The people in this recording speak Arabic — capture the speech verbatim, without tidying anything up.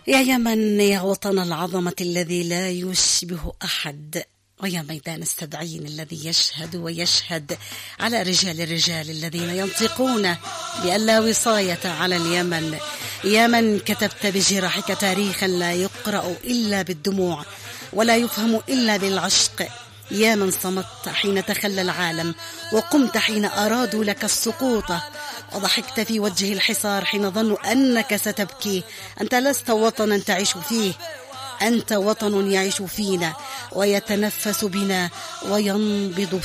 يا يمن، يا وطن العظمة الذي لا يشبه أحد، ويا ميدان السبعين الذي يشهد ويشهد على رجال الرجال الذين ينطقون بأن لا وصاية على اليمن. يا من كتبت بجراحك تاريخا لا يقرأ إلا بالدموع ولا يفهم إلا بالعشق. يا من صمت حين تخلى العالم، وقمت حين أرادوا لك السقوط، وضحكت في وجه الحصار حين ظنوا أنك ستبكي. أنت لست وطنا تعيش فيه، أنت وطن يعيش فينا ويتنفس بنا وينبض